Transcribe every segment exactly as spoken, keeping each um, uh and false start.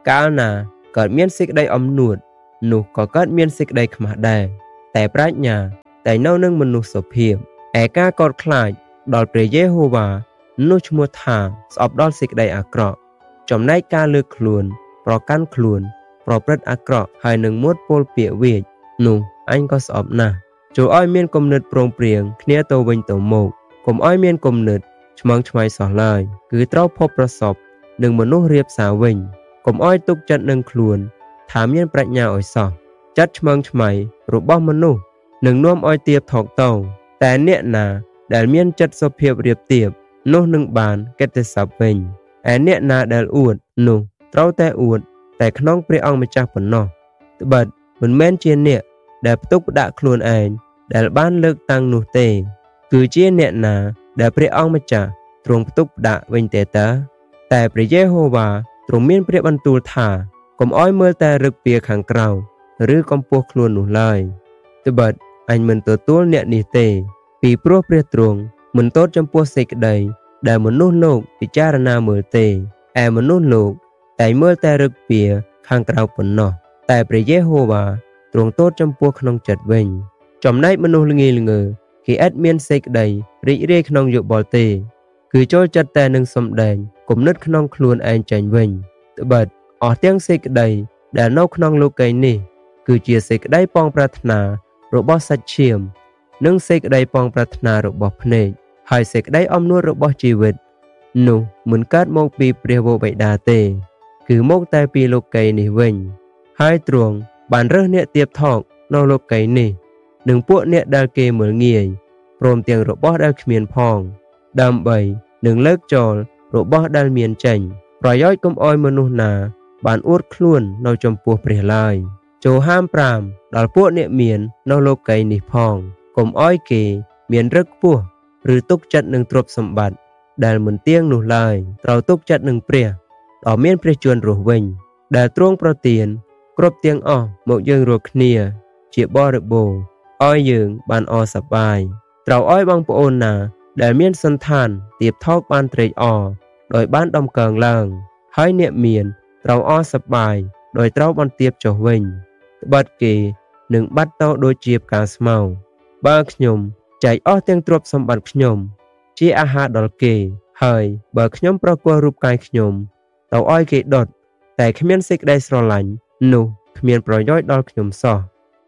កាលណាកើតមានសេចក្តីអំនួតនោះក៏កើតមានសេចក្តីខ្មាស់ដែរតែប្រាជ្ញាតែនៅនឹងមនុស្សសុភាពឯការកោតខ្លាចដល់ព្រះយេហូវ៉ានោះឈ្មោះថាស្អប់ដល់សេចក្តីអាក្រក់ចំណែកការលើកខ្លួនប្រកាន់ខ្លួនប្រព្រឹត្តអាក្រក់ហើយនឹងមួតពលពាក្យវាចនោះអញក៏ស្អប់ណាស់ចូលឲ្យមានគំនិតប្រងព្រៀងគ្នាទៅវិញទៅមកកុំឲ្យមានគំនិតឆ្មងឆ្មៃសោះឡើយគឺត្រូវភពប្រសពនឹងមនុស្សរៀបសារវិញកុំឲ្យទុកចិត្តនឹងខ្លួនថាមានប្រាជ្ញាឲ្យសោះចិត្តឆ្មងឆ្មៃរបស់មនុស្សនឹងនាំឲ្យទៀបថោកទៅតែអ្នកណាដែលមានចិត្តសុភាពរៀបទៀបនោះនឹងបានកិត្តិស័ព្ទវិញឯអ្នកណាដែលអួតនោះត្រូវតែអួតតែក្នុងព្រះអង្គម្ចាស់ប៉ុណ្ណោះត្បិតមិនមែនជាអ្នកដែលផ្ទុកផ្ដាក់ខ្លួនឯងដែលបានលើកតាំងនោះទេគឺជាអ្នកណាដែលព្រះអង្គម្ចាស់ទ្រង់ផ្ទុកផ្ដាក់វិញទេតើតែព្រះយេហូវ៉ាទ្រង់មានព្រះបន្ទូលថាកុំឲ្យមើលតែរឹកពីខាងក្រៅឬកម្ពស់ខ្លួននោះឡើយត្បិតអញមិនទទួលអ្នកនេះទេពីព្រោះព្រះទ្រង់មិនទោសចំពោះសេចក្តីដែលមនុស្សលោកពិចារណាមើលទេឯមនុស្សលោកតែមើលតែរឹកពីខាងក្រៅប៉ុណ្ណោះតែព្រះយេហូវ៉ាទ្រង់ទោសចំពោះក្នុងចិត្តវិញចំណែកមនុស្សល្ងីល្ងើគេឥតមានសេចក្តីរីករាយក្នុងយោបល់ទេគឺចូលចិត្តតែនឹងសំដែងគំនិតក្នុងខ្លួនឯងចេញវិញត្បិតអស់ទាំងសេចក្តីដែលនៅក្នុងលោកីយ៍នេះគឺជាសេចក្តីប៉ងប្រាថ្នារបស់សាច់ឈាមនិងសេចក្តីប៉ងប្រាថ្នារបស់ភ្នែកហើយសេចក្តីអំនួតរបស់ជីវិតនោះមិនកើតមកពីព្រះវរបិតាទេគឺមកតែពីលោកីយ៍នេះវិញហើយទ្រង់បានរើសអ្នកទៀបថោកនៅលោកីយ៍នេះនិងពួកអ្នកដែលគេមើលងាយព្រមទាំងរបស់ដែលគ្មានផងដើម្បីនឹងលើកចោលរបស់ដែលមានចេញប្រយោជន៍កុំឲ្យមនុស្សណាបានអួតខ្លួននៅចំពោះព្រះឡើយចូលហាមប្រាមដល់ពួកអ្នកមាននៅលោកីយ៍នេះផងកុំឲ្យគេមានរឹកពោះឬទុកចិត្តនឹងទ្រព្យសម្បត្តិដែលមិនទៀងនោះឡើយត្រូវទុកចិត្តនឹងព្រះដ៏មានព្រះជន្មរស់វិញដែលទ្រង់ប្រទានគ្រប់ទាំងអស់មកយើងរាល់គ្នាជាបរិបូរណ៍ឲ្យយើងបានអរសប្បាយត្រូវឲ្យបងប្អូនណាដែលមានសន្តានទៀបថោកបានត្រេកអរដោយបានដំកើងឡើងហើយអ្នកមានត្រូវអរសប្បាយដោយត្រូវបានទៀបចុះវិញត្បិតគេនឹងបាត់ទៅដូចជាផ្កាស្មៅបើខ្ញុំចែកអស់ទាំងទ្រព្យសម្បត្តិខ្ញុំជាអាហារដល់គេហើយបើខ្ញុំប្រគល់រូបកាយខ្ញុំទៅឲ្យគេដុតតែគ្មានសេចក្តីស្រឡាញ់នោះគ្មានប្រយោជន៍ដល់ខ្ញុំសោះ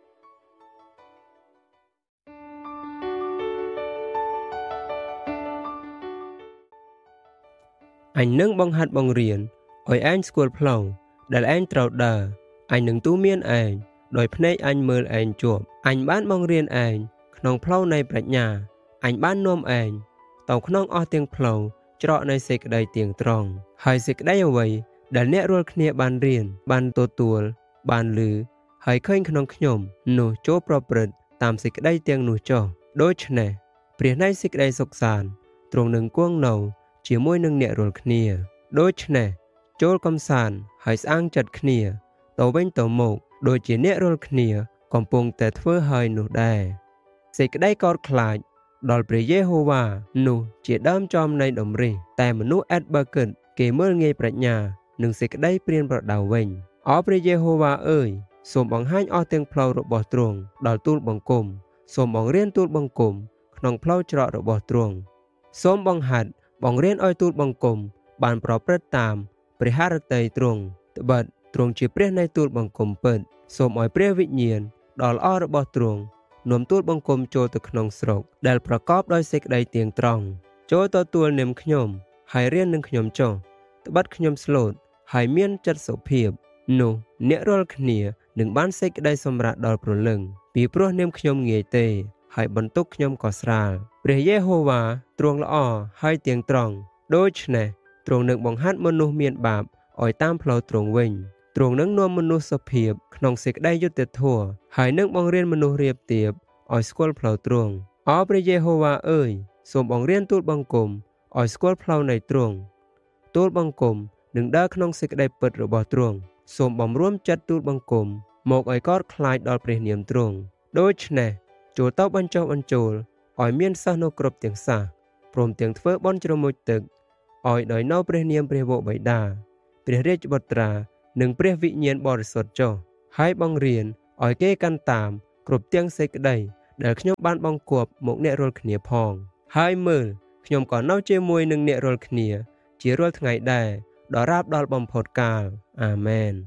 អញនឹងបង្ហាត់បង្រៀនឲ្យឯងស្គាល់ផ្លូវដែលឯងត្រូវដើរអញនឹងទូមានឯងដោយភ្នែកអញមើលឯងជាប់អញបានបង្រៀនឯងក្នុងផ្លូវនៃប្រាជ្ញាអញបាននាំឯងទៅក្នុងអស់ទាំងផ្លូវច្រកនៃសេចក្តីទៀងត្រង់ហើយសេចក្តីអ្វីដែលអ្នករាល់គ្នាបានរៀនបានទទួលបានឮហើយឃើញក្នុងខ្ញុំនោះចូលប្រព្រឹត្តតាមសេចក្តីទាំងនោះចុះដូច្នេះព្រះនៃសេចក្តីសុខសាន្តទ្រង់នឹងគង់នៅជាមួយនឹងអ្នករាល់គ្នាដូច្នេះចូលកំសាន្តហើយស្អាងចិត្តគ្នាទៅវិញទៅមកដូចជាអ្នករាល់គ្នាកំពុងតែធ្វើហើយនោះដែរសេចក្តីកោតខ្លាចដល់ព្រះយេហូវ៉ានោះជាដើមចំនៃដំរីតែមនុស្សឥតបើគិតគេមើលងាយប្រាជ្ញានិងសេចក្តីព្រានប្រដៅវិញអោព្រះយេហូវ៉ាអើយសូមបង្ហាញអស់ទាំងផ្លូវរបស់ទ្រង់ដល់ទូលបង្គំសូមបង្រៀនទូលបង្គំក្នុងផ្លូវច្រករបស់ទ្រង់សូមបង្ហាត់បង្រៀនឲ្យទូលបង្គំបានប្រព្រឹត្តតាមព្រះハរតីទ្រង់ត្បិតទ្រង់ជាព្រះនៃទូលបង្គំពិតសូមឲ្យព្រះវិញ្ញាណដ៏ល្អរបស់ទ្រង់នាំទូលបង្គំចូលទៅក្នុងស្រុកដែលប្រកបដោយសេចក្តីទៀងត្រង់ចូលទទួលនាមខ្ញុំហើយរៀននឹងខ្ញុំចុះត្បិតខ្ញុំស្លូតហើយមានចិត្តសុភាពនោះអ្នករាល់គ្នានឹងបានសេចក្តីសម្រេចដល់ព្រលឹងពីព្រោះនាមខ្ញុំងាយទេហើយបន្ទុកខ្ញុំក៏ស្រាលព្រះយេហូវ៉ាទ្រង់ល្អហើយទៀងត្រង់ដូច្នេះទ្រង់នឹងបង្ហាត់មនុស្សមានបាបឲ្យតាមផ្លូវទ្រង់វិញទ្រង់នឹងនាំមនុស្សសុភាពក្នុងសេចក្តីយុត្តិធម៌ហើយនឹងបង្រៀនមនុស្សរៀបទៀបឲ្យស្គាល់ផ្លូវទ្រង់អោព្រះយេហូវ៉ាអើយសូមបង្រៀនទូលបង្គំឲ្យស្គាល់ផ្លូវនៃទ្រង់ទូលបង្គំនឹងដើរក្នុងសេចក្តីពិតរបស់ទ្រង់សូមបំរួមចិត្តទូលបង្គំមកឲ្យកោតខ្លាចដល់ព្រះនាមទ្រង់ដូច្នេះចូលទៅបញ្ចុះបញ្ចូលឲ្យមានសិស្សនៅគ្រប់ទាំងសាសព្រមទាំងធ្វើបន់ជ្រមុជទឹកឲ្យដោយនៅព្រះនាមព្រះវរបិតាព្រះរាជបុត្រានឹងព្រះវិញ្ញាណបរិសុទ្ធចុះហើយបង្រៀនឲ្យគេកាន់តាមគ្រប់ទាំងសេចក្តីដែលខ្ញុំបានបង្គាប់មកអ្នករាល់គ្នាផងហើយមើលខ្ញុំក៏នៅជាមួយនឹងអ្នករាល់គ្នាជារាល់ថ្ងៃដែរដរាបដល់បំផុតកាលអាមែន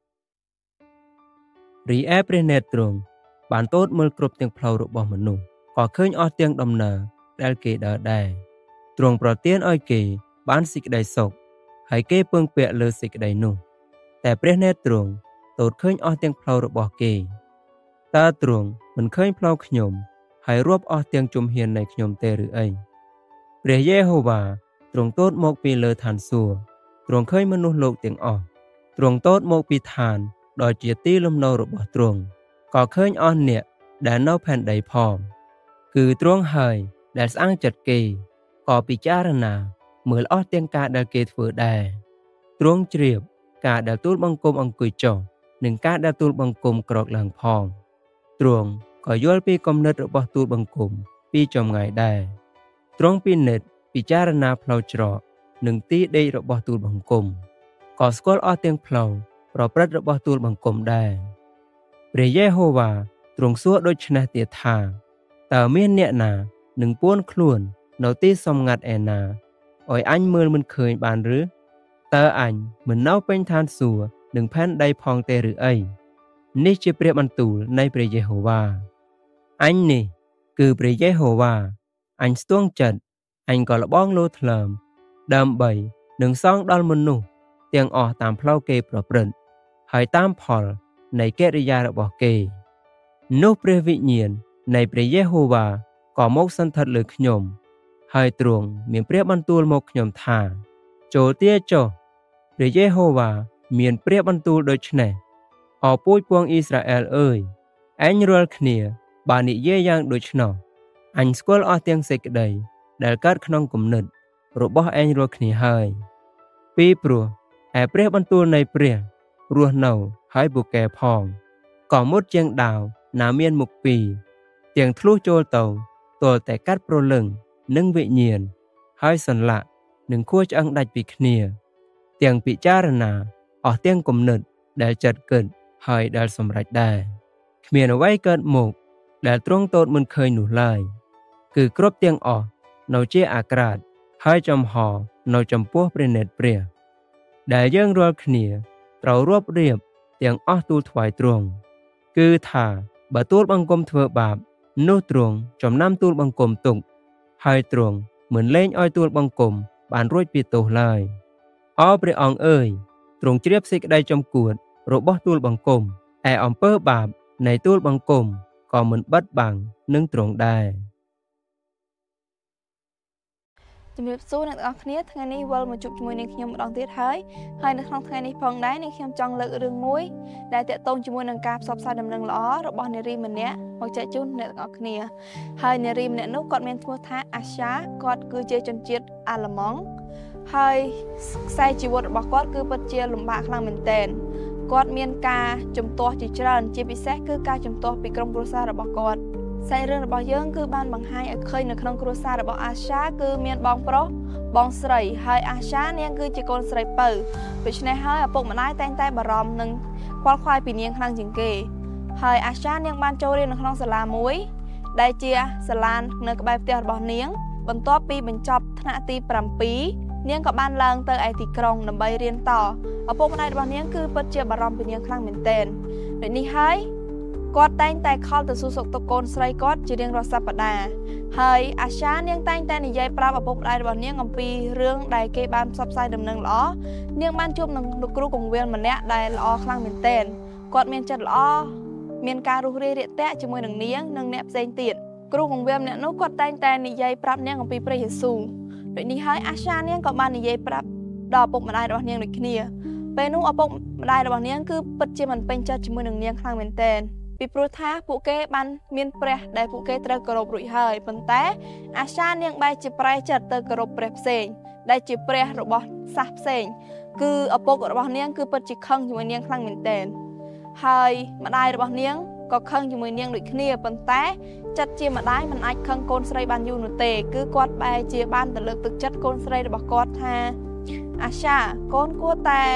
រីឯព្រះនេត្រទ្រង់បានទតមើលគ្រប់ទាំងផ្លូវរបស់មនុស្សក៏ឃើញអស់ទាំងដំណើរដែលគេដើរដែរទ្រង់ប្រទានឲ្យគេបានសេចក្តីសុខហើយគេពឹងពាក់លើសេចក្តីនោះតែព្រះនេត្រទ្រង់ទតឃើញអស់ទាំងផ្លូវរបស់គេតើទ្រង់មិនឃើញផ្លូវខ្ញុំហើយរាប់អស់ទាំងជំហាននៃខ្ញុំទេឬអីព្រះយេហូវ៉ាទ្រង់ទតមកពីលើឋានសួគ៌ទ្រង់ឃើញមនុស្សលោកទាំងអស់ទ្រង់ទតមកពីឋានដ៏ជាទីលំនៅរបស់ទ្រង់ក៏ឃើញអស់អ្នកដែលនៅផែនដីផងគឺទ្រង់ហើយដែលស្អាងចិត្តគេក៏ពិចារណាមើលអស់ទាំងការដែលគេធ្វើដែរទ្រង់ជ្រាបការដែលទូលបង្គំអង្គុយចុះនិងការដែលទូលបង្គំក្រោកឡើងផងទ្រង់ក៏យល់ពីគំនិតរបស់ទូលបង្គំពីចម្ងាយដែរទ្រង់ពិនិត្យពិចារណាផ្លូវច្រកនិងទីដេករបស់ទូលបង្គំក៏ស្គាល់អស់ទាំងផ្លូវប្រព្រឹត្តរបស់ទូលបង្គំដែរព្រះយេហូវ៉ាទ្រង់សួរដូច្នេះទៀតថាតើមានអ្នកណានឹងពួនខ្លួននៅទីសម្ងាត់ឯណាឲ្យអញមើលមិនឃើញបានឬតើអញមិននៅពេញឋានសួគ៌និងផែនដីផងទេឬអីនេះជាព្រះបន្ទូលនៃព្រះយេហូវ៉ាអញនេះគឺព្រះយេហូវ៉ាអញស្ទង់ចិត្តអញក៏លបងលោថ្លើមដើម្បីនឹងសងដល់មនុស្សទាំងអស់តាមផ្លូវគេប្រព្រឹត្តហើយតាមផលនៃកិរិយារបស់គេនោះព្រះវិញ្ញាណនៃព្រះយេហូវ៉ាក៏មកសន្ធិដ្ឋលើខ្ញុំហើយទ្រង់មានព្រះបន្ទូលមកខ្ញុំថាចូលទាចុះព្រះយេហូវ៉ាមានព្រះបន្ទូលដូចនេះអោពូជពងអ៊ីស្រាអែលអើយឯងរាល់គ្នាបាននិយាយយ៉ាងដូច្នោះអញស្គាល់អស់ទាំងសេចក្តីដែលកើតក្នុងគំនិតរបស់ឯងរាល់គ្នាហើយពីព្រោះឯព្រះបន្ទូលនៃព្រះរស់នៅហើយពូកែផងក៏មុតជាងដាវណាមានមុខពីរទាំងធ្លុះចូលទៅទាល់តែកាត់ព្រលឹងនិងវិញ្ញាណហើយសន្លាក់នឹងខួរឆ្អឹងដាច់ពីគ្នាទាំងពិចារណាអស់ទាំងគំនិតដែលចិត្តគិតហើយដែលសម្រេចដែរគ្មានអ្វីកើតមកដែលទ្រង់ទតមិនឃើញនោះឡើយគឺគ្រប់ទាំងអស់នៅជាអាក្រាតហើយចំហនៅចំពោះព្រះនេត្រព្រះដែលយើងរាល់គ្នាត្រូវរាប់រៀបទាំងអស់ទូលថ្វាយទ្រង់គឺថាបើទូលបង្គំធ្វើបាបនោះទ្រង់ចំណាំទូលបង្គំទុកហើយទ្រង់មិនលែងឲ្យទូលបង្គំបានរួចពីទោសឡើយអោព្រះអង្គអើយទ្រង់ជ្រាបសេចក្តីចំគួតរបស់ទូលបង្គំឯអំពើបាបនៃទូលបង្គំក៏មិនបិទបាំងនឹងទ្រង់ដែរជំរាបសួរអ្នកទាំងអស់គ្នាថ្ងៃនេះវិលមកជួបជាមួយនឹងខ្ញុំម្ដងទៀតហើយហើយនៅក្នុងថ្ងៃនេះផងដែរនឹងខ្ញុំចង់លើករឿងមួយដែលតាក់ទងជាមួយនឹងការផ្សព្វផ្សាយដំណឹងល្អរបស់នារីម្នាក់មកចែកជូនអ្នកទាំងអស់គ្នាហើយនារីម្នាក់នោះគាត់មានឈ្មោះថាអាសាគាត់គឺជាជនជាតិអាល្លឺម៉ង់ហើយខ្សែជីវិតរបស់គាត់គឺពិតជាលំបាកខ្លាំងមែនទែនគាត់មានការជំទាស់ជាច្រើនជាពិសេសគឺការជំទាស់ពីក្រុមគ្រួសាររបស់គាត់សាច់រឿងរបស់យើងគឺបានបង្ហាញឲ្យឃើញនៅក្នុងគ្រួសាររបស់អាសាគឺមានបងប្រុសបងស្រីហើយអាសានាងគឺជាកូនស្រីពៅដូច្នេះហើយឪពុកម្ដាយតែងតែបារម្ភនិងខ្វល់ខ្វាយពីនាងខ្លាំងជាងគេហើយអាសានាងបានចូលរៀននៅក្នុងសាលាមួយដែលជាសាលានៅក្បែរផ្ទះរបស់នាងបន្ទាប់ពីបញ្ចប់ថ្នាក់ទីប្រាំពីរនាងក៏បានឡើងទៅឯទីក្រុងដើម្បីរៀនតឪពុកម្ដាយរបស់នាងគឺពិតជាបារម្ភពីនាងខ្លាំងមែនទែនដូចនេះហើយគាត់តែងតែខលទៅសួរសុខទុក្ខកូនស្រីគាត់ជារៀងរាល់សប្តាហ៍ហើយអាសានាងតែងតែនិយាយប្រាប់ឪពុកម្ដាយរបស់នាងអំពីរឿងដែលគេបានផ្សព្វផ្សាយដំណឹងល្អនាងបានជួបនឹងលោកគ្រូកងវិលម្នាក់ដែលល្អខ្លាំងមែនទែនគាត់មានចិត្តល្អមានការរុះរាយរាក់ទាក់ជាមួយនឹងនាងនិងអ្នកផ្សេងទៀតគ្រូកងវិលម្នាក់នោះគាត់តែងតែនិយាយប្រាប់នាងអំពីព្រះយេស៊ូវដូចនេះហើយអាសានាងក៏បាននិយាយប្រាប់ដល់ឪពុកម្ដាយរបស់នាងដូចគ្នាពេលនោះឪពុកម្ដាយរបស់នាងគឺពិតជាមិនពេញចិត្តជាមួយនឹងនាងខ្លាំងមែនទែនពីព្រោះថាពួកគេបានមានព្រះដែលពួកគេត្រូវគោរពរួចហើយប៉ុន្តែអាសានាងបែរជាប្រែចិត្តទៅគោរពព្រះផ្សេងដែលជាព្រះរបស់សាសផ្សេងគឺឪពុករបស់នាងគឺពិតជាខឹងជាមួយនាងខ្លាំងមែនទែនហើយម្ដាយរបស់នាងក៏ខឹងជាមួយនាងដូចគ្នាប៉ុន្តែចិត្តជាម្ដាយមិនអាចខឹងកូនស្រីបានយូរនោះទេគឺគាត់បែរជាបានទៅលើកទឹកចិត្តកូនស្រីរបស់គាត់ថាអាសាកូនគួរតែ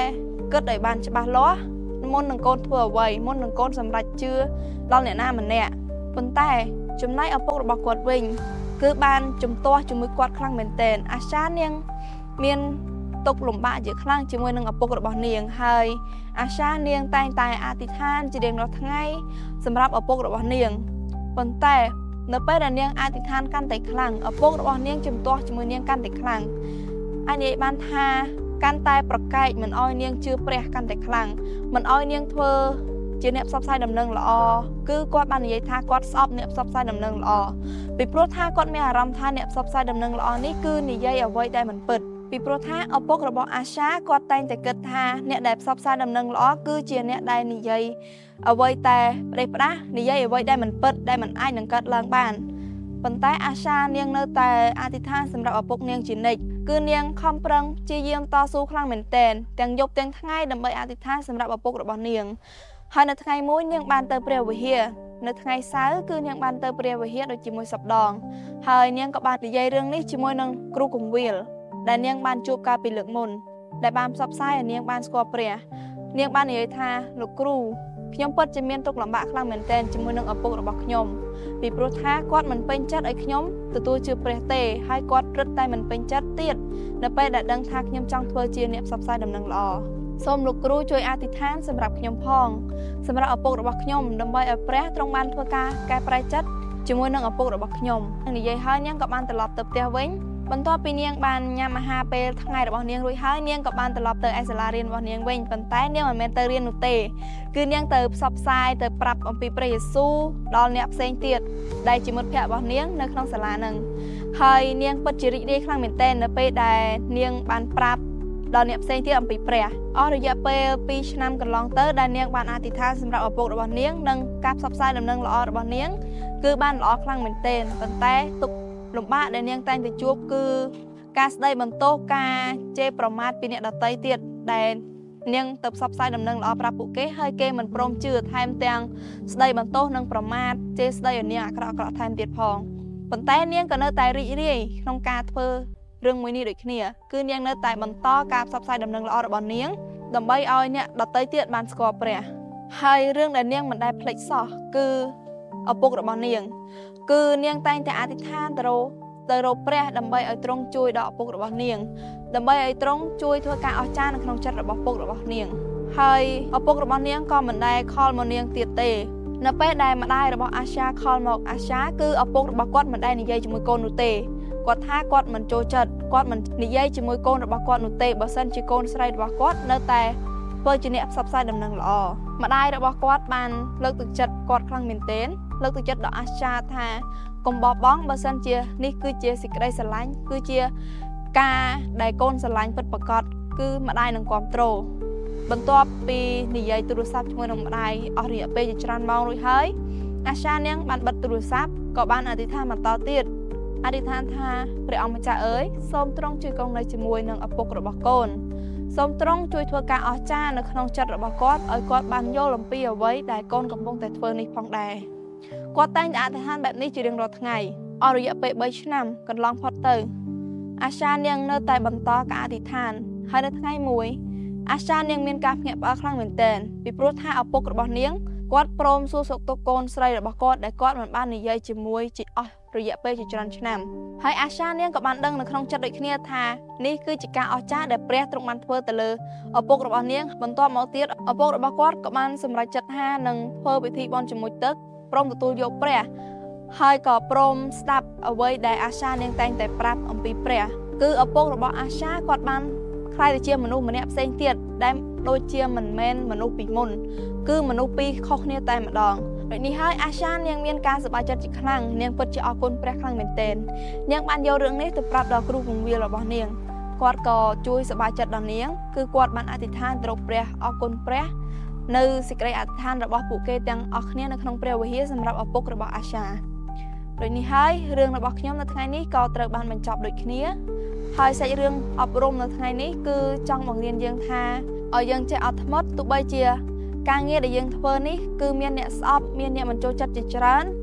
គិតឲ្យបានច្បាស់លាស់មុននឹងកូនធ្វើអ្វីមុននឹងកូនសម្រេចជឿដល់អ្នកណាម្នាក់ប៉ុន្តែចំណែកឪពុករបស់គាត់វិញគឺបានជំទាស់ជាមួយគាត់ខ្លាំងមែនទែនអាចារ្យនាងមានទុកលំបាកជាខ្លាំងជាមួយនឹងឪពុករបស់នាងហើយអាចារ្យនាងតែងតែអធិដ្ឋានជារៀងរាល់ថ្ងៃសម្រាប់ឪពុករបស់នាងប៉ុន្តែនៅពេលដែលនាងអធិដ្ឋានកាន់តែខ្លាំងឪពុករបស់នាងជំទាស់ជាមួយនាងកាន់តែខ្លាំងអាចនិយាយបានថាកាន់តែប្រកែកមិនអោយនាងជឿព្រះកាន់តែខ្លាំងមិនអោយនាងធ្វើជាអ្នកផ្សព្វផ្សាយដំណឹងល្អគឺគាត់បាននិយាយថាគាត់ស្អប់អ្នកផ្សព្វផ្សាយដំណឹងល្អពីព្រោះថាគាត់មានអារម្មណ៍ថាអ្នកផ្សព្វផ្សាយដំណឹងល្អនេះគឺនិយាយអ្វីដែលមិនពិតពីព្រោះថាឪពុករបស់អាសាគាត់តែងតែគិតថាអ្នកដែលផ្សព្វផ្សាយដំណឹងល្អគឺជាអ្នកដែលនិយាយអ្វីតែផ្ដេសផ្ដាសនិយាយអ្វីដែលមិនពិតដែលមិនអាចនឹងកើតឡើងបានប៉ុន្តែអាសានាងនៅតែអធិដ្ឋានសម្រាប់ឪពុកនាងជានិច្ចគឺនាងខំប្រឹងព្យាយាមតស៊ូខ្លាំងមែនទែនទាំងយប់ទាំងថ្ងៃដើម្បីអធិដ្ឋានសម្រាប់ឪពុករបស់នាងហើយនៅថ្ងៃមួយនាងបានទៅព្រះវិហារនៅថ្ងៃសៅរ៍គឺនាងបានទៅព្រះវិហារដូចជាមួយសប្ដងហើយនាងក៏បាននិយាយរឿងនេះជាមួយនឹងគ្រូកងវិលដែលនាងបានជួបកាលពីលើកមុនដែលបានផ្សព្វផ្សាយឲ្យនាងបានស្គាល់ព្រះនាងបាននិយាយថាលោកគ្រូខ្ញុំពិតជាមានទុក្ខលំបាកខ្លាំងមែនទែនជាមួយនឹងឪពុករបស់ខ្ញុំពីព្រោះថាគាត់មិនពេញចិត្តឲ្យខ្ញុំទទួលជឿព្រះទេហើយគាត់រឹតតែមិនពេញចិត្តទៀតនៅពេលដែលដឹងថាខ្ញុំចង់ធ្វើជាអ្នកផ្សព្វផ្សាយដំណឹងល្អសូមលោកគ្រូជួយអធិដ្ឋានសម្រាប់ខ្ញុំផងសម្រាប់ឪពុករបស់ខ្ញុំដើម្បីឲ្យព្រះទ្រង់បានធ្វើការកែប្រែចិត្តជាមួយនឹងឪពុករបស់ខ្ញុំនិយាយហើយនាងក៏បានត្រឡប់ទៅផ្ទះវិញបន្ទាប់ពីនាងបានញ៉ាំអាហារពេលថ្ងៃរបស់នាងរួចហើយនាងក៏បានត្រឡប់ទៅឯសាលារៀនរបស់នាងវិញប៉ុន្តែនាងមិនមែនទៅរៀននោះទេគឺនាងទៅផ្សព្វផ្សាយទៅប្រាប់អំពីព្រះយេស៊ូវដល់អ្នកផ្សេងទៀតដែលជាមិត្តភ័ក្តិរបស់នាងនៅក្នុងសាលាហ្នឹងហើយនាងពិតជារីករាយខ្លាំងមែនទែននៅពេលដែលនាងបានប្រាប់ដល់អ្នកផ្សេងទៀតអំពីព្រះអស់រយៈពេលពីរឆ្នាំកន្លងទៅដែលនាងបានអធិដ្ឋានសម្រាប់ឪពុករបស់នាងនិងការផ្សព្វផ្សាយដំណឹងល្អរបស់នាងគឺបានល្អខ្លាំងមែនទែនប៉ុន្តែទុកលំបាកដែលនាងតែងតែជួបគឺការស្ដីបន្ទោសការជេរប្រមាថពីអ្នកដទៃទៀតដែលនាងទៅផ្សព្វផ្សាយដំណឹងល្អប្រាប់ពួកគេហើយគេមិនព្រមជឿថែមទាំងស្ដីបន្ទោសនិងប្រមាថជេរស្ដីឲ្យនាងអាក្រក់អាក្រក់ថែមទៀតផងប៉ុន្តែនាងក៏នៅតែរីករាយក្នុងការធ្វើរឿងមួយនេះដូចគ្នាគឺនាងនៅតែបន្តការផ្សព្វផ្សាយដំណឹងល្អរបស់នាងដើម្បីឲ្យអ្នកដទៃទៀតបានស្គាល់ព្រះហើយរឿងដែលនាងមិនដែលភ្លេចសោះគឺឪពុករបស់នាងគឺនាងតែងតែអធិដ្ឋានទៅរកទៅរកព្រះដើម្បីឲ្យទ្រង់ជួយដល់ឪពុករបស់នាងដើម្បីឲ្យទ្រង់ជួយធ្វើការអស្ចារ្យនៅក្នុងចិត្តរបស់ឪពុករបស់នាងហើយឪពុករបស់នាងក៏មិនដែលខលមកនាងទៀតទេនៅពេលដែលម្ដាយរបស់អាសាខលមកអាសាគឺឪពុករបស់គាត់មិនដែលនិយាយជាមួយកូននោះទេគាត់ថាគាត់មិនចូលចិត្តគាត់មិននិយាយជាមួយកូនរបស់គាត់នោះទេបើសិនជាកូនស្រីរបស់គាត់នៅតែធ្វើជាអ្នកផ្សព្វផ្សាយដំណឹងល្អម្ដាយរបស់គាត់បានលើកទឹកចិត្តគាត់ខ្លាំងមែនទែនលើកទឹកចិត្តដល់អាសាថាកុំបោះបង់បើសិនជានេះគឺជាសេចក្តីស្រឡាញ់គឺជាការដែលកូនស្រឡាញ់ពិតប្រាកដគឺម្ដាយនឹងគ្រប់គ្រងបន្ទាប់ពីនិយាយទូរស័ព្ទជាមួយនឹងម្ដាយអស់រយៈពេលជាច្រើនម៉ោងរួចហើយអាសានាងបានបិទទូរស័ព្ទក៏បានអធិដ្ឋានបន្តទៀតអធិដ្ឋានថាព្រះអង្គម្ចាស់អើយសូមទ្រង់ជួយគង់នៅជាមួយនឹងឪពុករបស់កូនសូមទ្រង់ជួយធ្វើការអស្ចារ្យនៅក្នុងចិត្តរបស់គាត់ឲ្យគាត់បានយល់អំពីអ្វីដែលកូនកំពុងតែធ្វើនេះផងដែរគាត់តែងតែអធិដ្ឋានបែបនេះជារៀងរាល់ថ្ងៃអស់រយៈពេលបីឆ្នាំកន្លងផុតទៅអាសានាងនៅតែបន្តការអធិដ្ឋានហើយនៅថ្ងៃមួយអាសានាងមានការភ្ញាក់ផ្អើលខ្លាំងមែនទែនពីព្រោះថាឪពុករបស់នាងគាត់ព្រមសួរសុខទុក្ខកូនស្រីរបស់គាត់ដែលគាត់មិនបាននិយាយជាមួយជាអស់រយៈពេលជាច្រើនឆ្នាំហើយអាសានាងក៏បានដឹងនៅក្នុងចិត្តដូចគ្នាថានេះគឺជាការអស្ចារ្យដែលព្រះទ្រង់បានធ្វើទៅលើឪពុករបស់នាងបន្ទាប់មកទៀតឪពុករបស់គាត់ក៏បានសម្រេចចិត្តថានឹងធ្វើពិធីបុណ្យជាមួយទឹកព្រមទទួលយកព្រះហើយក៏ព្រមស្ដាប់អ្វីដែលអាសានាងតែងតែប្រាប់អំពីព្រះគឺឪពុករបស់អាសាគាត់បានខ្លាយទៅជាមនុស្សម្នាក់ផ្សេងទៀតដែលដូចជាមិនមែនមនុស្សពីមុនគឺមនុស្សពីរខុសគ្នាតែម្ដងដូចនេះហើយអាសានាងមានការសប្បាយចិត្តជាខ្លាំងនាងពិតជាអរគុណព្រះខ្លាំងមែនទែននាងបានយករឿងនេះទៅប្រាប់ដល់គ្រូពង្វាលរបស់នាងគាត់ក៏ជួយសប្បាយចិត្តដល់នាងគឺគាត់បានអធិដ្ឋានទៅរកព្រះអរគុណព្រះនៅសេចក្តីអធិដ្ឋានរបស់ពួកគេទាំងអស់គ្នានៅក្នុងព្រះវិហារសម្រាប់ឪពុករបស់អាសាដូចនេះហើយរឿងរបស់ខ្ញុំនៅថ្ងៃនេះក៏ត្រូវបានបញ្ចប់ដូចគ្នាហើយសាច់រឿងអប់រំនៅថ្ងៃនេះគឺចង់បង្រៀនយើងថាឲ្យយើងចេះអត់ធ្មត់ទោះបីជាការងារដែលយើងធ្វើនេះគឺមានអ្នកស្អប់មានអ្នកមិនចូលចិត្តជាច្រើន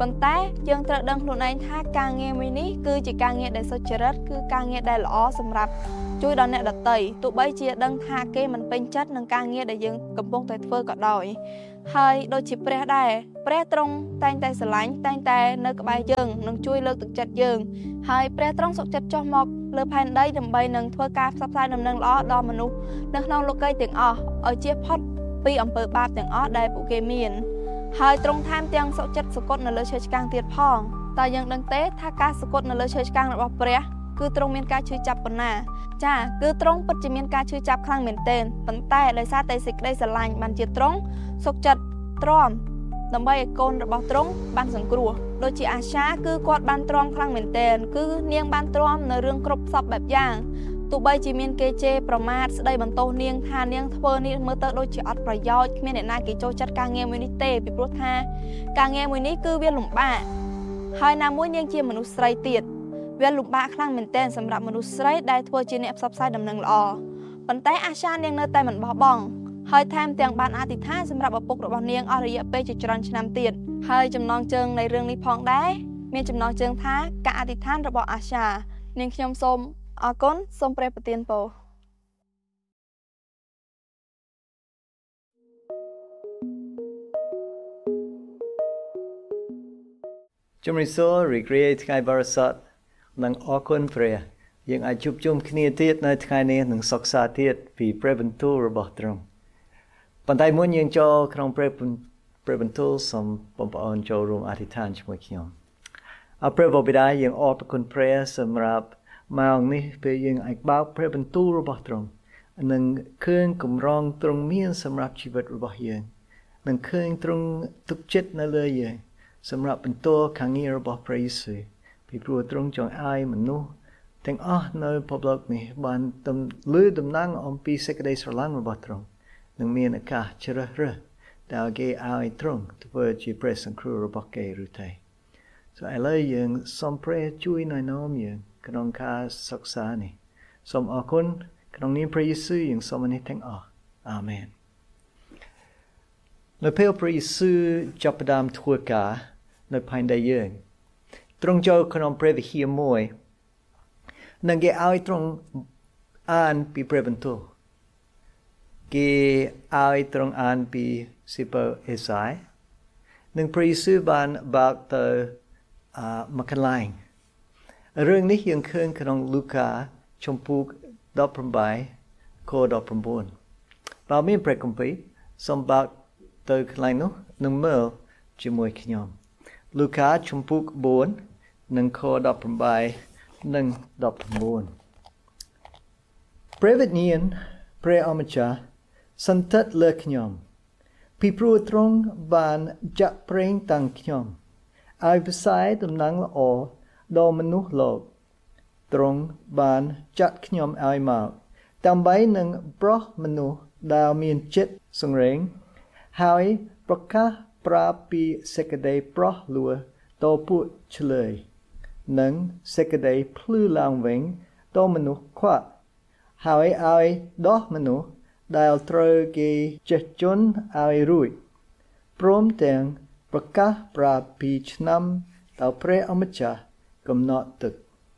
ប៉ុន្តែយើងត្រូវដឹងខ្លួនឯងថាការងារមួយនេះគឺជាការងារដែលសុចរិតគឺការងារដែលល្អសម្រាប់ជួយដល់អ្នកដទៃទោះបីជាដឹងថាគេមិនពេញចិត្តនឹងការងារដែលយើងកំពុងតែធ្វើក៏ដោយហើយដូចជាព្រះដែរព្រះទ្រង់តែងតែស្រឡាញ់តែងតែនៅក្បែរយើងនឹងជួយលើកទឹកចិត្តយើងហើយព្រះទ្រង់សុខចិត្តចុះមកលើផែនដីដើម្បីនឹងធ្វើការផ្សព្វផ្សាយដំណឹងល្អដល់មនុស្សនៅក្នុងលោកីយ៍ទាំងអស់ឲ្យជៀសផុតពីអំពើបាបទាំងអស់ដែលពួកគេមានហើយទ្រង់ថែមទាំងសុខចិត្តសគត់នៅលើឈើឆ្កាងទៀតផងតើយើងដឹងទេថាការសគត់នៅលើឈើឆ្កាងរបស់ព្រះគឺទ្រង់មានការឈឺចាប់ប៉ុណ្ណាចាគឺទ្រង់ពិតជាមានការឈឺចាប់ខ្លាំងមែនទែនប៉ុន្តែដោយសារតែសេចក្តីស្រឡាញ់បានជាទ្រង់សុខចិត្តទ្រាំដើម្បីឲ្យកូនរបស់ទ្រង់បានសង្គ្រោះដូចជាអាសាគឺគាត់បានទ្រាំខ្លាំងមែនទែនគឺនាងបានទ្រាំនៅរឿងគ្រប់សពបែបយ៉ាងទោះបីជាមានគេជេរប្រមាថស្ដីបន្ទោសនាងថានាងធ្វើនេះមើលទៅដូចជាអត់ប្រយោជន៍គ្មានអ្នកណាគេចូលចិត្តការងារមួយនេះទេពីព្រោះថាការងារមួយនេះគឺវាលំបាកហើយណាមួយនាងជាមនុស្សស្រីទៀតវាលំបាកខ្លាំងមែនទែនសម្រាប់មនុស្សស្រីដែលធ្វើជាអ្នកផ្សព្វផ្សាយដំណឹងល្អប៉ុន្តែអាសានាងនៅតែមិនបោះបង់ហើយថែមទាំងបានអធិដ្ឋានសម្រាប់ឪពុករបស់នាងអស់រយៈពេលជាច្រើនឆ្នាំទៀតហើយចំណងជើងនៃរឿងនេះផងដែរមានចំណងជើងថាការអធិដ្ឋានរបស់អាសានាងខ្ញុំសូមអរគុណសូមព្រះប្រទានពរជំរាបសួររីករាយថ្ងៃបរិសុទ្ធនិងអរគុណព្រះយើងអាចជួបជុំគ្នាទៀតនៅថ្ងៃនេះនឹងសិក្សាទៀតពីព្រះបន្ទូលរបស់ទ្រង់ប៉ុន្តែមុនយើងចូលក្នុងព្រះព្រះបន្ទូលសូមបងប្អូនចូលរួមអធិដ្ឋានជាមួយខ្ញុំអរព្រះបិតាយើងអរគុណព្រះសម្រាប់ម៉ោងនេះពេលយើងអាចបើកព្រះបន្ទូលរបស់ទ្រង់និងឃើញកម្រងទ្រង់មានសម្រាប់ជីវិតរបស់យើងនិងឃើញទ្រង់ទុកចិត្តនៅលើយើងសម្រាប់បន្តការងាររបស់ព្រះយេស៊ូវពីព្រោះទ្រង់ចង់ឲ្យមនុស្សទាំងអស់នៅពិភពលោកនេះបានទំលឺដំណឹងអំពីសេចក្តីស្រឡាញ់របស់ទ្រង់និងមានឱកាសជ្រើសរើសដែលគេឲ្យទ្រង់ធ្វើជាព្រះសង្គ្រោះរបស់គេឬទេសូមឥឡូវយើងសូមព្រះជួយណែនាំយើងក្នុងការសិក្សានេះសូមអរគុណក្នុងនាមព្រះយេស៊ូវយើងសូមនេះទាំងអស់អាមែននៅពេលព្រះយេស៊ូវចាប់ផ្ដើមធ្វើការនៅផែនដីយើងទ្រង់ចូលក្នុងព្រះវិហារមួយនិងគេឲ្យទ្រង់អានពីព្រះបន្ទូលគេឲ្យទ្រង់អានពីសិភៅអេសាយនិងព្រះយេស៊ូវបានបើកទៅអឺមកកន្លែងរឿងនេះយើងឃើញក្នុងលូកាជំពូកដប់ប្រាំខដប់ប្រាំបួនបើមានព្រះគម្ពីរសូមបើកទៅកន្លែងនោះនឹងមើលជាមួយខ្ញុំលូកាជំពូកបួននិងខដប់ប្រាំនិងដប់ប្រាំបួនព្រះវិញ្ញាណព្រះអម្ចាស់សន្ធិដ្ឋលើខ្ញុំពីព្រោះទ្រង់បានចាក់ប្រេងតាំងខ្ញុំឲ្យផ្សាយដំណឹងល្អដល់មនុស្សលោកទ្រង់បានចាត់ខ្ញុំឲ្យមកដើម្បីនឹងប្រោះមនុស្សដែលមានចិត្តសង្រេងហើយប្រកាសប្រាប់ពីសេចក្តីប្រោះលួដល់ពួកឆ្លើយនិងសេចក្តីភ្លឺឡើងវិញដល់មនុស្សខ្វាក់ហើយឲ្យដោះមនុស្សដែលត្រូវគេចេះជន់ឲ្យរួចព្រមទាំងប្រកាសប្រាប់ពីឆ្នាំដែលព្រះអម្ចាស់កំណត់ទឹក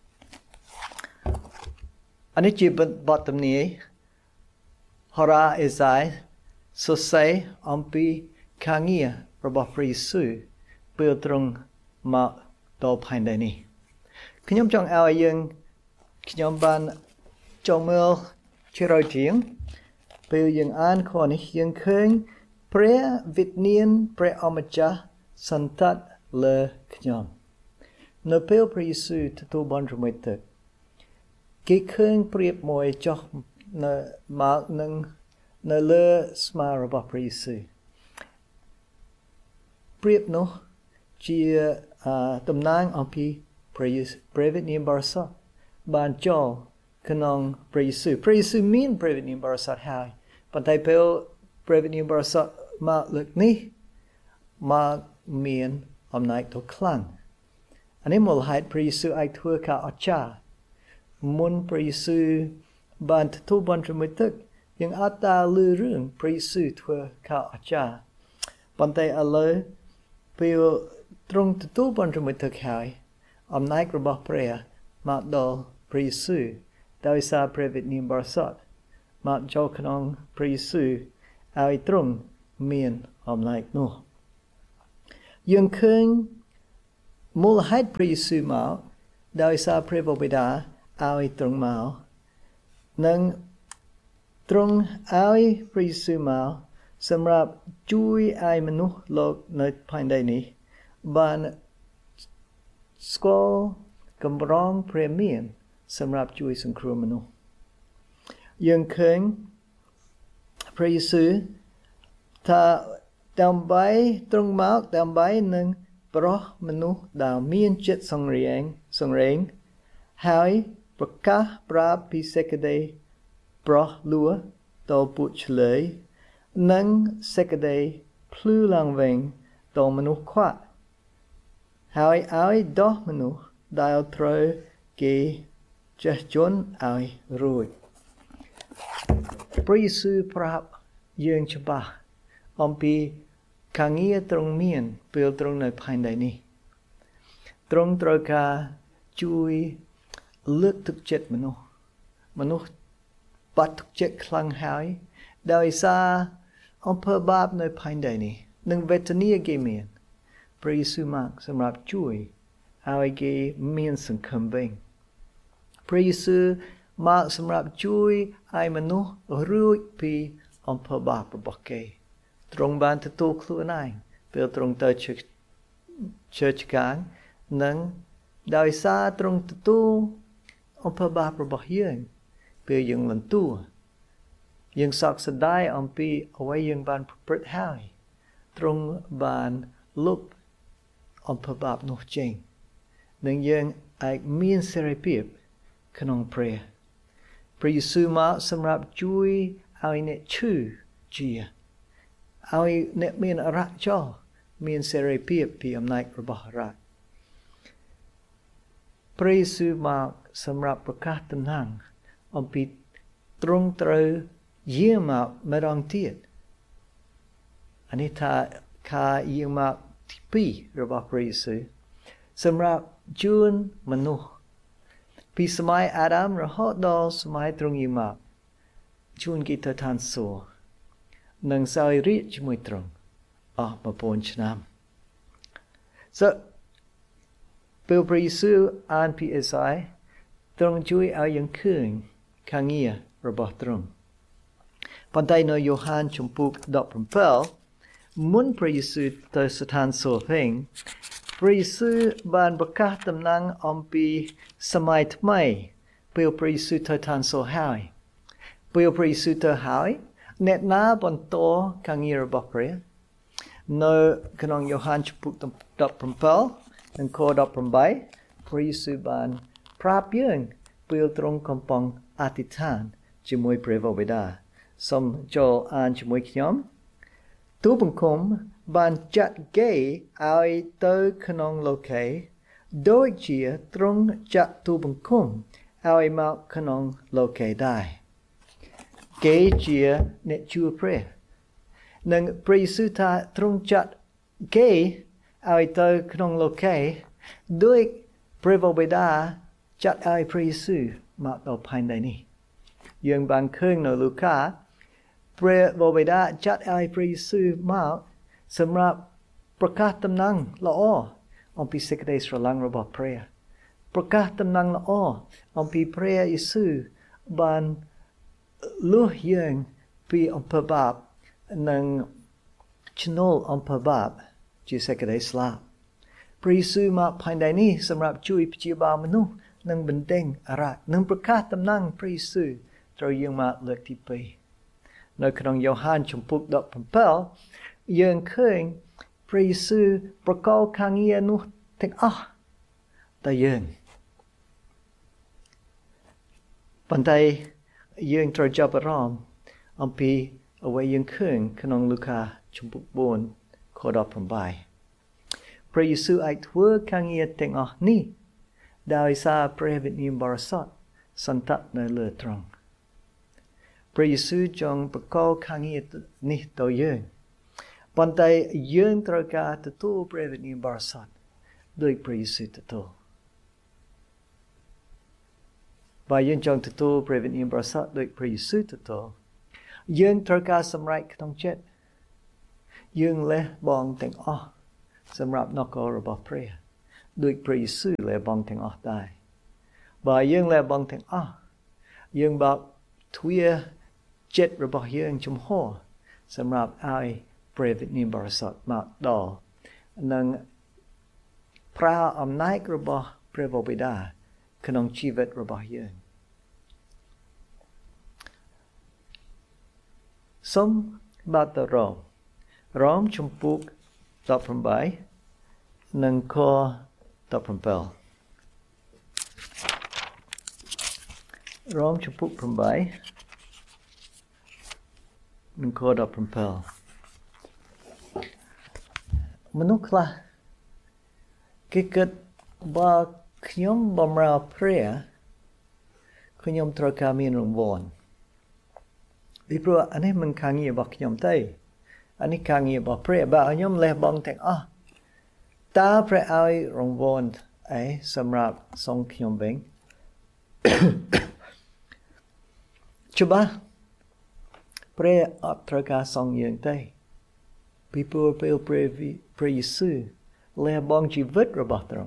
អានេះជាបទទំនាយហោរាអេសាយសរសេរអំពីការងាររបស់ព្រះយេស៊ូវពេលទ្រង់មកដល់ផែនដីនេះខ្ញុំចង់ឲ្យយើងខ្ញុំបានចូលមើលជ្រៅជាងពេលយើងអានខនេះយើងឃើញព្រះវិញ្ញាណព្រះអម្ចាស់សន្ធិដ្ឋលើខ្ញុំនៅពេលព្រះយេស៊ូវទទួលបានរំលែកទឹកគេឃើញប្រៀបមួយចុះនៅមកនឹងនៅលើស្មារបស់ព្រះយេស៊ូវប្រៀបនោះជាតំណាងអំពីព្រះយេស៊ូវព្រះវិញ្ញាណបរិសុទ្ធបានចូលក្នុងព្រះយេស៊ូវព្រះយេស៊ូវមានព្រះវិញ្ញាណបរិសុទ្ធហើយប៉ុន្តែពេលព្រះវិញ្ញាណបរិសុទ្ធមកលើកនេះមកមានអំណាចដ៏ខ្លាំងអានេះមូលហេតុព្រះយេស៊ូវអាចធ្វើការអស្ចារ្យមុនព្រះយេស៊ូវបានទទួលបានរំលែកទឹកយើងអត់តាលឺរឿងព្រះយេស៊ូវធ្វើការអស្ចារ្យប៉ុន្តែឥឡូវពេលទ្រង់ទទួលបានជាមួយទឹកហើយអំណាចរបស់ព្រះមកដល់ព្រះយេស៊ូវដោយសារព្រះវិញ្ញាណបរិសុទ្ធមកចូលក្នុងព្រះយេស៊ូវឲ្យទ្រង់មានអំណាចនោះយើងឃើញមូលហេតុព្រះយេស៊ូវមកដោយសារព្រះបិតាឲ្យទ្រង់មកនិងទ្រង់ឲ្យព្រះយេស៊ូវមកសម្រាប់ជួយឲ្យមនុស្សលោកនៅផែនដីនេះបានស្គាល់កម្រងព្រះមានសម្រាប់ជួយសង្គ្រោះមនុស្សយើងឃើញព្រះយេស៊ូវថាដើម្បីទ្រង់មកដើម្បីនឹងប្រោះមនុស្សដែលមានចិត្តសង្រេងសង្រេងហើយប្រកាសប្រាប់ពីសេចក្តីប្រោះលួដល់ពួកឆ្លើយនិងសេចក្តីភ្លឺឡើងវិញដល់មនុស្សខ្វាក់ហើយឲ្យដោះមនុស្សដែលត្រូវគេចេះជន់ឲ្យរួចព្រះយេស៊ូវប្រាប់យើងច្បាស់អំពីការងារទ្រង់មានពេលទ្រង់នៅផែនដីនេះទ្រង់ត្រូវការជួយលើកទឹកចិត្តមនុស្សមនុស្សបាត់ទឹកចិត្តខ្លាំងហើយដោយសារអំពើបាបនៅផែនដីនេះនិងវេទនាគេមានព្រះយេស៊ូវមកសម្រាប់ជួយឲ្យគេមានសង្ឃឹមវិញព្រះយេស៊ូវមកសម្រាប់ជួយឲ្យមនុស្សរួចពីអំពើបាបរបស់គេទ្រង់បានទទួលខ្លួនឯងពេលទ្រង់ទៅជឿឆ្កាងនិងដោយសារទ្រង់ទទួលអំពើបាបរបស់យើងពេលយើងលន់តួយើងសោកស្ដាយអំពីអ្វីយើងបានប្រព្រឹត្តហើយទ្រង់បានលុបអំពើបាបនោះចេញនិងយើងអាចមានសេរីភាពក្នុងព្រះព្រះយេស៊ូវមកសម្រាប់ជួយឲ្យអ្នកឈឺជាឲ្យអ្នកមានអារក្សចោលមានសេរីភាពពីអំណាចរបស់អារក្សព្រះយេស៊ូវមកសម្រាប់ប្រកាសតំណែងអំពីទ្រង់ត្រូវយាងមកម្ដងទៀតអានេះថាការយាងមកទីពីររបស់ព្រះយេស៊ូវសម្រាប់ជួនមនុស្សពីសម័យអាដាមរហូតដល់សម័យទ្រង់យាងមកជួនគេទៅឋានសួគ៌និងសោយរាជ្យជាមួយទ្រង់អស់មួយពាន់ឆ្នាំ so ពេលព្រះយេស៊ូវអានពីអេសាយទ្រង់ជួយឲ្យយើងឃើញការងាររបស់ទ្រង់ប៉ុន្តែនៅយ៉ូហានជំពូកដប់ប្រាំbảyមុនព្រះយេស៊ូវទៅស្ថានសួគ៌វិញព្រះយេស៊ូវបានប្រកាសតំណែងអំពីសម័យថ្មីពេលព្រះយេស៊ូវទៅឋានសួគ៌ហើយពេលព្រះយេស៊ូវទៅហើយអ្នកណាបន្តការងាររបស់ព្រះនៅក្នុងយ៉ូហានជំពូកដប់ប្រាំbảyនិងខដប់ប្រាំបីព្រះយេស៊ូវបានប្រាប់យើងពេលទ្រង់កំពុងអធិដ្ឋានជាមួយព្រះបិតាសូមចូលអានជាមួយខ្ញុំទូបង្គំបានចាត់គេឲ្យទៅក្នុងលោកីដូចជាទ្រង់ចាត់ទូបង្គំឲ្យមកក្នុងលោកីដែរគេជាអ្នកជួព្រះនិងព្រះយេស៊ូវថាទ្រង់ចាត់គេឲ្យទៅក្នុងលោកីដោយព្រះបិតាចាត់ឲ្យព្រះយេស៊ូវមកដល់ផែនដីនេះយើងបានឃើញនៅលូកាព្រះបិតាចាត់ឲ្យព្រះយេស៊ូវមកសម្រាប់ប្រកាសតំណែងល្អអំពីសេចក្តីស្រឡាញ់របស់ព្រះប្រកាសតំណែងល្អអំពីព្រះយេស៊ូវបានលុះយើងពីអំពើបាបនិងឈ្នួលអំពើបាបជាសេចក្តីស្លាប់ព្រះយេស៊ូវមកផែនដីនេះសម្រាប់ជួយព្យាបាលមនុស្សនិងបណ្ដេញអារក្សនិងប្រកាសតំណែងព្រះយេស៊ូវត្រូវយើងមកលើកទីពីរនៅក្នុងយ៉ូហានជំពូកដប់ប្រាំbảyយើងឃើញព្រះយេស៊ូវប្រកល់ការងារនោះទាំងអស់តែយើងប៉ុន្តែយើងត្រូវចាប់អារម្មណ៍អំពីអ្វីយើងឃើញក្នុងលូកាជំពូកbốnខដប់ប្រាំបីព្រះយេស៊ូវអាចធ្វើការងារទាំងអស់នេះដោយសារព្រះវិញ្ញាណបរិសុទ្ធសន្តៈនៅលើទ្រង់ព្រះយេស៊ូវចង់ប្រកល់ការងារនេះទៅយើងប៉ុន្តែយើងត្រូវការទទួលព្រះវិញ្ញាណបរិសុទ្ធដោយព្រះយេស៊ូវទទួលបើយើងចង់ទទួលព្រះវិញ្ញាណបរិសុទ្ធដោយព្រះយេស៊ូវទទួលយើងត្រូវការសម្រេចក្នុងចិត្តយើងលះបង់ទាំងអស់សម្រាប់នគររបស់ព្រះដោយព្រះយេស៊ូវលះបង់ទាំងអស់ដែរបើយើងលះបង់ទាំងអស់យើងបើកទ្វារចិត្តរបស់យើងចំហសម្រាប់ឲ្យព្រះវិញ្ញាណបរិសុទ្ធមកដល់និងប្រើអំណាចរបស់ព្រះបិតាក្នុងជីវិតរបស់យើងសូមបាត់ទៅរ៉ូមរ៉ូមជំពូកដប់ប្រាំបីនិងខដប់ប្រាំbảyរ៉ូមជំពូកប្រាំបីនិងខដប់ប្រាំbảyមនុស្សខ្លះគេគិតបើខ្ញុំបម្រើព្រះខ្ញុំត្រូវការមានរង្វាន់ពីព្រោះអានេះមិនខាងងាររបស់ខ្ញុំទេអានេះខាងងាររបស់ព្រះបើខ្ញុំលះបង់ទាំងអស់តើព្រះឲ្យរង្វាន់អីសម្រាប់សងខ្ញុំវិញច្បាស់ព្រះអត់ត្រូវការសងយើងទេពីព្រោះពេលព្រះព្រះយេស៊ូវលះបង់ជីវិតរបស់ទ្រង់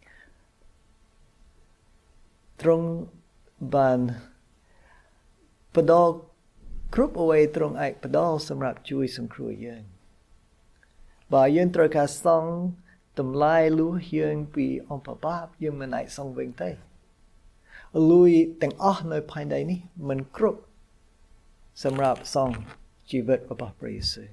ទ្រង់បានផ្ដល់គ្រប់អ្វីទ្រង់អាចផ្ដល់សម្រាប់ជួយសង្គ្រោះយើងបើយើងត្រូវការសងតម្លៃលុះយើងពីអំពើបាបយើងមិនអាចសងវិញទេលុយទាំងអស់នៅផែនដីនេះមិនគ្រប់សម្រាប់សងជីវិតរបស់ព្រះយេស៊ូវ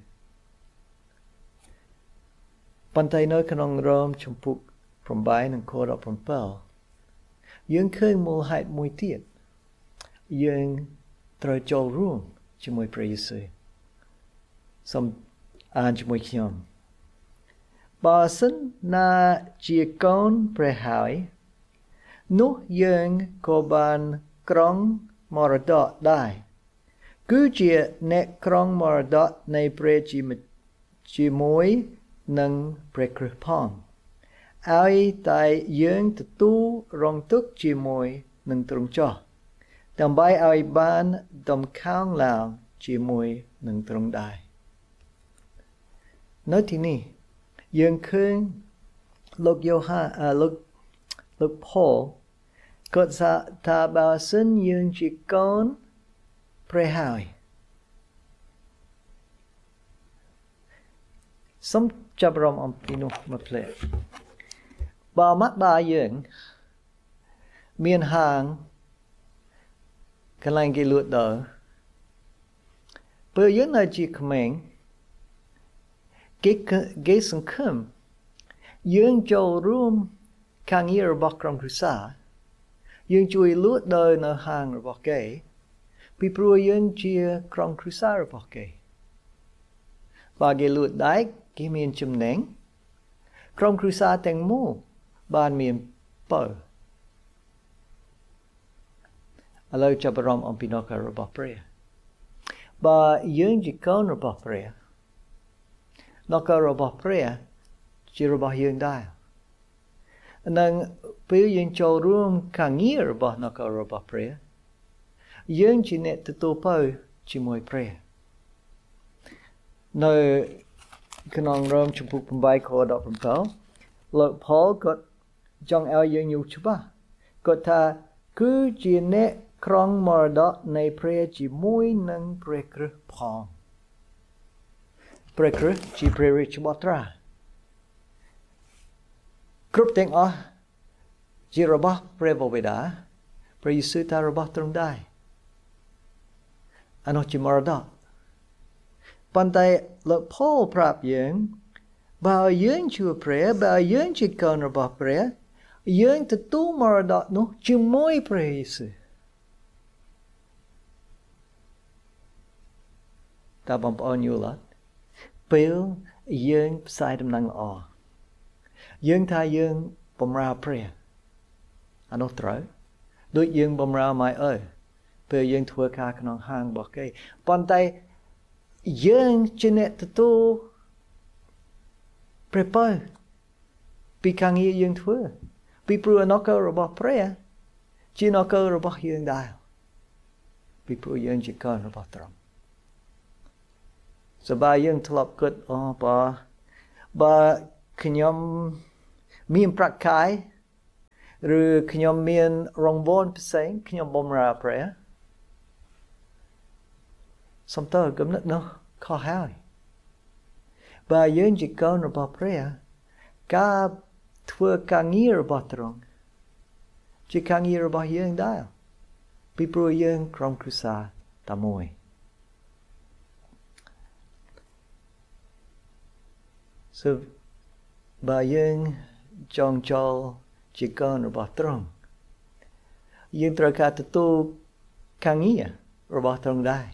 ប៉ុន្តែនៅក្នុងរ៉ូមជំពូកប្រាំបីនិងខដប់ប្រាំbảyយើងឃើញមូលហេតុមួយទៀតយើងត្រូវចូលរួមជាមួយព្រះយេស៊ូវសូមអានជាមួយខ្ញុំបើសិនណាជាកូនព្រះហើយនោះយើងក៏បានក្រងមរតកដែរគឺជាអ្នកក្រងមរតកនៃព្រះជាមួយនឹងព្រះគ្រិស្តផងឲ្យតែយើងទទួលរងទុក្ខជាមួយនឹងទ្រង់ចោះដើម្បីឲ្យបានដំខំឡើងជាមួយនឹងទ្រង់ដែរនៅទីនេះយើងឃើញលោកយ៉ូហាលោកលោកផលគាត់ថាបើសិនយើងជាកូនព្រះហើយសូមចាប់អារម្មណ៍អំពីនោះមកផ្លែបើមកបាយើងមានហាងកន្លែងគេលក់ដល់ពេលយើងនៅជាក្មេងគេគេសង្ឃឹមយើងចូលរួមការងាររបស់ក្រុមគ្រួសារយើងជួយលក់ដល់នៅហាងរបស់គេពីព្រោះយើងជាក្រុមគ្រួសាររបស់គេបើគេលក់ដែកគេមានចំណេញក្រុមគ្រួសារទាំងមូលបានមានពើឥឡូវចាប់អារម្មណ៍អំពីនគររបស់ព្រះបើយើងជាកូនរបស់ព្រះនគររបស់ព្រះជារបស់យើងដែរនិងពេលយើងចូលរួមការងាររបស់នគររបស់ព្រះយើងជាអ្នកទទួលពរជាមួយព្រះនៅក្នុងរ៉ូមជំពូកប្រាំបីខដប់ប្រាំbảyលោកផលគាត់ចង់ឲ្យយើងយល់ច្បាស់គាត់ថាគឺជាអ្នកក្រងមរតកនៃព្រះជាមួយនឹងព្រះគ្រិស្តផងព្រះគ្រិស្តជាព្រះរាជបុត្រាគ្រប់ទាំងអស់ជារបស់ព្រះបិតាព្រះយេស៊ូវថារបស់ទ្រង់ដែរអានោះជាមរតកប៉ុន្តែលោកផលប្រាប់យើងបើយើងជួយព្រះបើយើងជាកូនរបស់ព្រះយើងទទួលមរតកនោះជាមួយព្រះយេស៊ូវតើបងប្អូនយល់អត់ពេលយើងផ្សាយដំណឹងល្អយើងថាយើងបម្រើព្រះអានោះត្រូវដូចយើងបម្រើម៉ែអើយពេលយើងធ្វើការក្នុងហាងរបស់គេប៉ុន្តែយើងជាអ្នកទទួលព្រះពរពីខាងងារយើងធ្វើពីព្រោះអនុកលរបស់ព្រះជាអនុកលរបស់យើងដែរពីព្រោះយើងជាកូនរបស់ទ្រង់សបើយើងធ្លាប់គិតអូបើបើខ្ញុំមានប្រាក់កាយឬខ្ញុំមានរង្វាន់ផ្សេងខ្ញុំបម្រើព្រះសំទោសគំនិតនោះខុសហើយបើយើងជាកូនរបស់ព្រះការធ្វើការងាររបស់ទ្រង់ជាការងាររបស់យើងដែរពីព្រោះយើងក្រុមគ្រួសារតែមួយសូមបើយើងចង់ចូលជាកូនរបស់ទ្រង់យើងត្រូវការទទួលការងាររបស់ទ្រង់ដែរ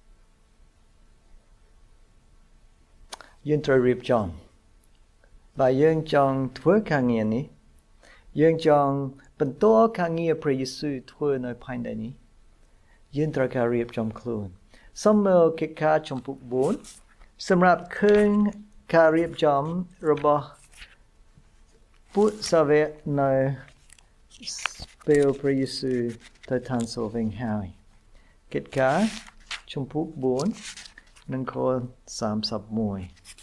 យើងត្រូវរៀបចំបើយើងចង់ធ្វើការងារនេះយើងចង់បន្តការងារព្រះយេស៊ូវធ្វើនៅផែនដីនេះយើងត្រូវការរៀបចំខ្លួនសូមមើលកិច្ចការចំពុកបួនសម្រាប់ឃើញការរៀបចំរបស់ពួកសាវកនៅពេលព្រះយេស៊ូវទៅឋានសួគ៌វិញហើយកិច្ចការចំពុកបួននិងខសាមសិបមួយ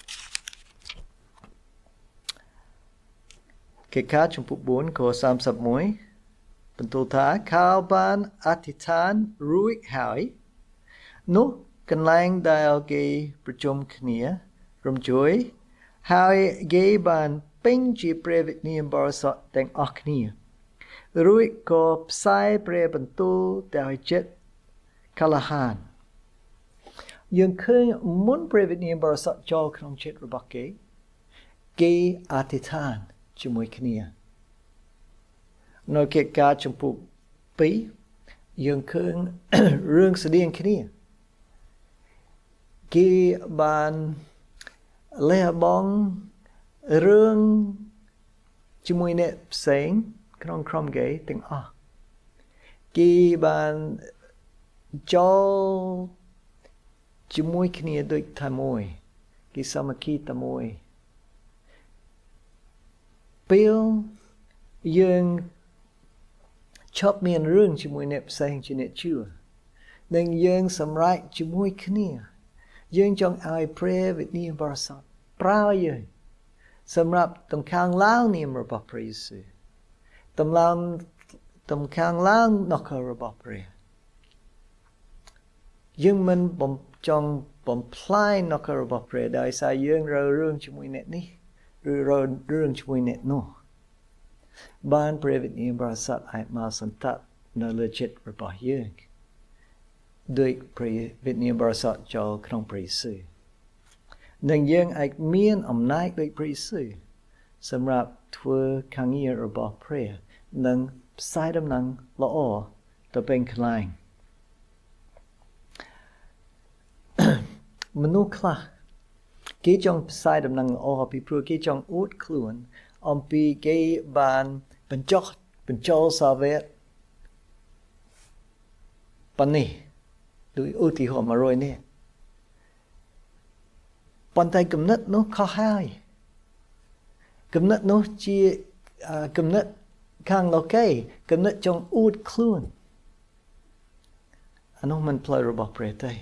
កិច្ចការចំពុកបួនខសាមសិបមួយបន្ទូលថាកាលបានអធិដ្ឋានរួចហើយនោះកន្លែងដែលគេប្រជុំគ្នារំជួយហើយគេបានពេញជាព្រះវិញ្ញាណបរិសុទ្ធទាំងអស់គ្នារួចក៏ផ្សាយព្រះបន្ទូលដោយចិត្តក្លាហានយើងឃើញមុនព្រះវិញ្ញាណបរិសុទ្ធចូលក្នុងចិត្តរបស់គេគេអធិដ្ឋានជាមួយគ្នានៅកិច្ចការចំពុកពីរយើងឃើញរឿងស្តីងគ្នាគេបានលះបង់រឿងជាមួយអ្នកផ្សេងក្នុងក្រុមគេទាំងអស់គេបានចូលជាមួយគ្នាដូចតែមួយគេសាមគ្គីតែមួយពេលយើងឈប់មានរឿងជាមួយអ្នកផ្សេងជាអ្នកជឿនិងយើងសម្រេចជាមួយគ្នាយើងចង់ឲ្យព្រះវិញ្ញាណបរិសុទ្ធប្រើយើងសម្រាប់តំខាងឡើងនាមរបស់ព្រះយេស៊ូវតំឡើងតំខាងឡើងនគររបស់ព្រះយើងមិនបំចង់បំផ្លាញនគររបស់ព្រះដោយសារយើងរករឿងជាមួយអ្នកនេះឬរករឿងជាមួយអ្នកនោះបានព្រះវិញ្ញាណបរិសុទ្ធអាចមកសន្តៈនៅលើចិត្តរបស់យើងដោយព្រះវិញ្ញាណបរិសុទ្ធចូលក្នុងព្រះយេស៊ូវនិងយើងអាចមានអំណាចដូចព្រះយេស៊ូវសម្រាប់ធ្វើការងាររបស់ព្រះនិងផ្សាយដំណឹងល្អទៅពេញកន្លែងមនុស្សខ្លះគេចង់ផ្សាយដំណឹងល្អពីព្រោះគេចង់អួតខ្លួនអំពីគេបានបញ្ចុះបញ្ចូលសាវកប៉ុណ្នេះដោយឧទាហរណ៍មួយរយនេះប៉ុន្តែគំនិតនោះខុសហើយគំនិតនោះជាគំនិតខាងលោកគេគំនិតចង់អួតខ្លួនអានោះមិនផ្លូវរបស់ព្រះទេ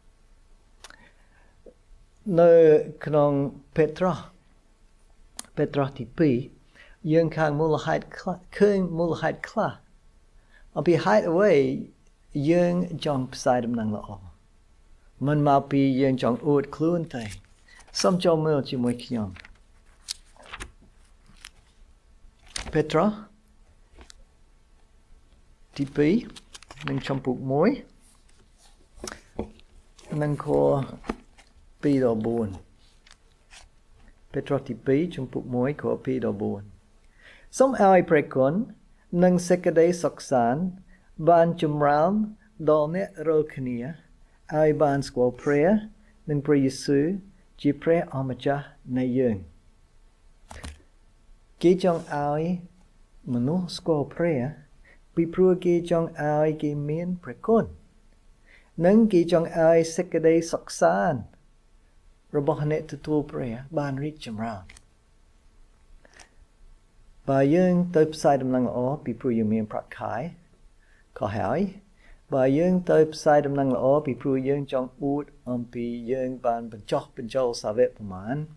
នៅក្នុងពេត្រុសពេត្រុសទីពីរយើងខាងមូលហេតុឃើញមូលហេតុខ្លះអំពីហេតុអ្វីយើងចង់ផ្សាយដំណឹងល្អមិនមកពីយើងចង់អួតខ្លួនទេសូមចូលមើលជាមួយខ្ញុំពេត្រុសទីពីរនិងចំពុកមួយនិងខពីរដល់បួនពេត្រុសទីពីរចំពុកមួយខពីរដល់បួនសូមឲ្យព្រះគុណនិងសេចក្តីសុខសាន្តបានចម្រើនដល់អ្នករាល់គ្នាឲ្យបានស្គាល់ព្រះនិងព្រះយេស៊ូវជាព្រះអម្ចាស់នៃយើងគេចង់ឲ្យមនុស្សស្គាល់ព្រះពីព្រោះគេចង់ឲ្យគេមានព្រះគុណនិងគេចង់ឲ្យសេចក្តីសុខសាន្តរបស់អ្នកទទួលព្រះបានរីកចម្រើនបើយើងទៅផ្សាយដំណឹងល្អពីព្រោះយើងមានប្រាក់ខែក៏ហើយបើយើងទៅផ្សាយដំណឹងល្អពីព្រោះយើងចង់អួតអំពីយើងបានបញ្ចុះបញ្ចូលសាវកប្រមាណ